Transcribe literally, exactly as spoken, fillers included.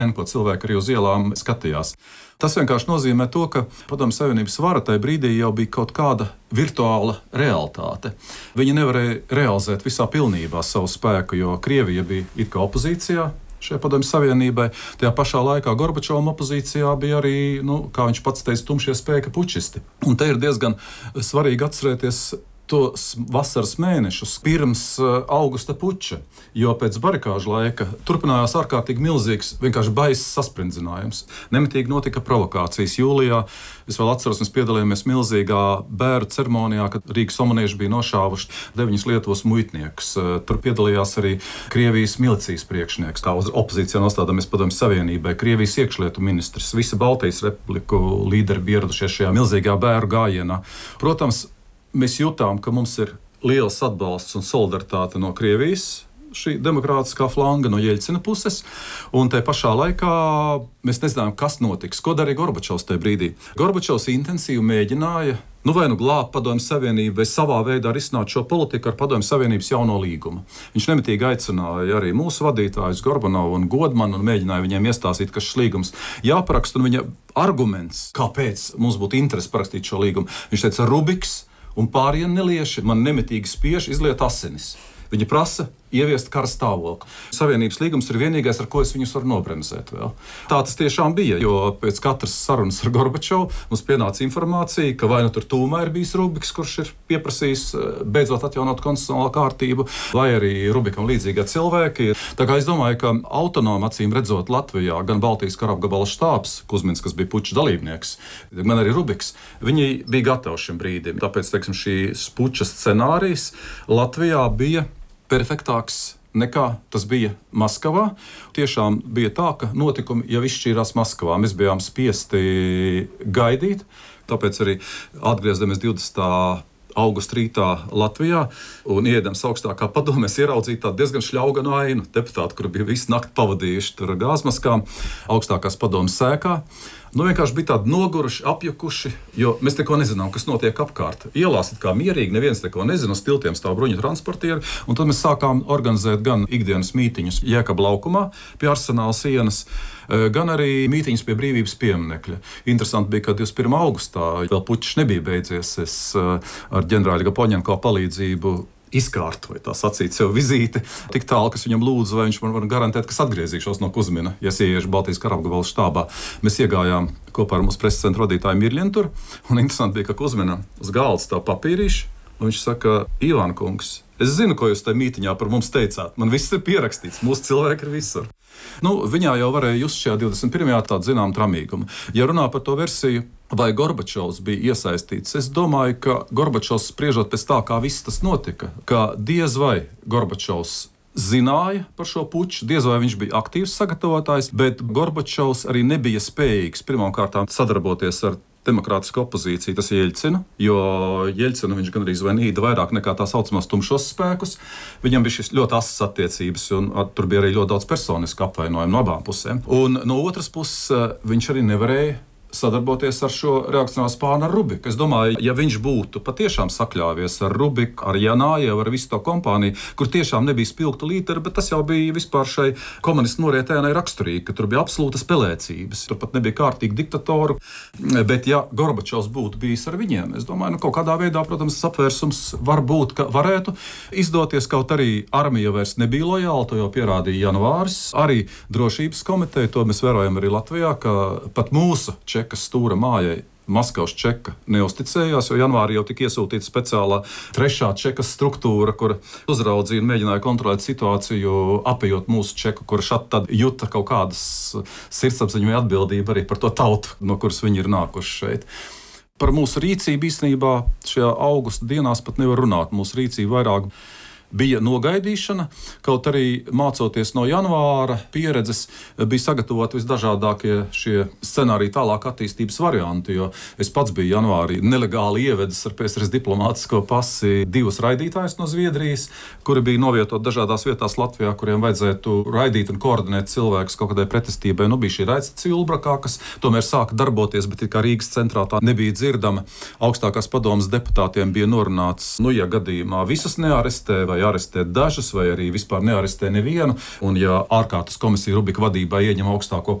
ko cilvēki arī uz ielām skatījās. Tas vienkārši nozīmē to, ka Padomju Savienības vara tajā brīdī jau bija kaut kāda virtuāla realitāte. Viņi nevarēja realizēt visā pilnībā savu spēku, jo Krievija bija it kā opozīcijā šajā Padomju Savienībai. Tajā pašā laikā Gorbačovam opozīcijā bija arī, nu, kā viņš pats teica, tumšie spēka pučisti. Un te ir diezgan svarīgi atcerēties tos vasaras mēnešus pirms augusta puča, jo pēc barikāžu laika turpinājās ārkārtīgi milzīgs, vienkārši baiss saspringzinājums. Nemitīgi notika provokācijas jūlijā. Es vēl atceros, mēs piedalījāmies milzīgā bēru ceremonijā, kad Rīgas omanieši bija nošāvuši deviņus Lietuvas muitniekus. Tur piedalījās arī Krievijas milicijas priekšnieks, kā uz opozīcijā nostādāmies Padomju Savienībai, Krievijas iekšlietu ministrs, visa Baltijas republiku līderi bija ieradušies šajā milzīgā bēru gājienā. Protams, mēs jutām, ka mums ir liels atbalsts un solidaritāte no Krievijas, šī demokrātiskā flanga no Jeļcina puses, un te pašā laikā mēs nezinājām, kas notiks, ko darīja Gorbačovs tajā brīdī. Gorbačovs intensīvi mēģināja, nu vai nu glābt Padomju Savienību, vai savā veidā risināt šo politiku ar Padomju Savienības jauno līgumu. Viņš nemitīgi aicināja arī mūsu vadītājus Gorbanovu un Godmanu un mēģināja viņiem iestāstīt, ka šis līgums jāparaksta, un viņa arguments, kāpēc mums būtu interesi parakstīt šo līgumu. Viņš teica, Rubiks un pārējie nelieši man nemitīgi spiež izliet asinis. Viņi prasa ieviest kara stāvokli. Savienības līgums ir vienīgais, ar ko es viņus varu nobremzēt vēl. Tā tas tiešām bija, jo pēc katras sarunas ar Gorbačovu mums pienāca informācija, ka vai nu tur tūmā ir bijis Rubiks, kurš ir pieprasījis beidzot atjaunot konstitucionālo kārtību, vai arī Rubikam līdzīgā cilvēki. Tā kā es domāju, ka autonomi acīm redzot Latvijā gan Baltijas kara apgabala štābs, Kuzmins, kas bija puča dalībnieks, gan arī Rubiks, viņi bija gatavi šim brīdim. Tāpēc, teiksim, šīs puča scenārijs Latvijā bija perfektāks nekā tas bija Maskavā. Tiešām bija tā, ka notikumi jau izšķīrās Maskavā. Mēs bijām spiesti gaidīt, tāpēc arī atgriezamies divdesmitā augusta rītā Latvijā un iedams augstākā padomē, mēs ieraudzījām tādu diezgan šļauganu ainu. Deputāti, kuri bija visu nakti pavadījuši tur gāzmaskām augstākās padomes sēkā. Nu, vienkārši bija tādi noguruši, apjukuši, jo mēs neko nezinām, kas notiek apkārt. Ielās it kā mierīgi, neviens neko nezina, uz tiltiem stāv bruņu transportieri, un tad mēs sākām organizēt gan ikdienas mītiņus Jēkaba laukumā pie Arsenāla sienas, gan arī mītiņus pie Brīvības pieminekļa. Interesanti bija, ka divdesmit pirmā augustā vēl pučs nebija beidzies. Es ar ģenerāļa Gapoņenko palīdzību izkārtoju, tā sacīt, sev vizīti tik tālu, kas viņam lūdzu, vai viņš man var garantēt, ka es atgriezīšos no Kuzmina, ja es ieiešu Baltijas kara apgabala štābā. Mēs iegājām kopā ar mūsu preses centra vadītāju Mirļenu tur, un interesanti bija, ka Kuzmina uz galda stāv papīrīši, un viņš saka, Ivāna kungs, es zinu, ko jūs tajā mītiņā par mums teicāt, man viss ir pierakstīts, mūsu cilvēki ir visur. Nu, viņā jau varēja just šajā divdesmit pirmajā tādu zinām tramīgumu. Ja runā par to versiju, vai Gorbačovs bija iesaistīts, es domāju, ka Gorbačovs spriežot pēc tā, kā viss tas notika, ka diez vai Gorbačovs zināja par šo puču, diez vai viņš bija aktīvs sagatavotājs, bet Gorbačovs arī nebija spējīgs pirmkārt sadarboties ar demokrātiska opozīcija, tas ir Jeļcina, jo Jeļcina viņš gan arī zvanīja vairāk nekā tā saucamās tumšos spēkus. Viņam bija šis ļoti asas attiecības, un tur bija arī ļoti daudz personisku apvainojumu no abām pusēm. Un no otras puses viņš arī nevarēja sadarboties ar šo reakcionāro spārnu ar Rubiku. Es domāju, ja viņš būtu patiešām sakļāvies ar Rubiku, ar Janājevu, ar visu to kompāniju, kur tiešām nebija spilgtu līderi, bet tas jau bija vispār šai komunistu norietēnai raksturīgi, ka tur bija absolūtas pelēcības. Tur pat nebija kārtīgi diktatoru, bet ja Gorbačovs būtu bijis ar viņiem, es domāju, nu kaut kādā veidā, protams, apvērsums var būt, ka varētu izdoties, kaut arī armija vairs nebija lojāla, to jau pierādīja Janvāris, arī drošības komiteja, to mēs vērojam arī Latvijā, ka pat mūsu Čekas stūra mājai Maskavas čeka neusticējās, jo janvārī jau tika iesūtīta speciālā trešā čekas struktūra, kur uzraudzīja un mēģināja kontrolēt situāciju, apējot mūsu čeku, kurš tad juta kaut kādas sirdsapziņu vai atbildību arī par to tautu, no kuras viņi ir nākuši šeit. Par mūsu rīcību īstenībā šajā augusta dienās pat nevar runāt. Mūsu rīcība vairāk bija nogaidīšana, kaut arī mācoties no janvāra pieredzes, bija sagatavoti visdažādākie šie scenāriji tālāk attīstības varianti, jo es pats biju janvārī nelegāli ievedis ar P S R S diplomātisko pasi divus raidītājus no Zviedrijas, kuri bija novietot dažādās vietās Latvijā, kuriem vajadzētu raidīt un koordinēt cilvēkus kaut kādai pretestībai. Nu, bija šī raidstacija Ulbrakā, kas tomēr sāka darboties, bet kā Rīgas centrā tā nebija dzirdama. Augstākās padomes deputātiem bija norunāts, nu, ja gadījumā visus nearestē vai vai arestēt dažus, vai arī vispār nearestē nevienu. Un ja ārkārtas komisija Rubika vadībā ieņem augstāko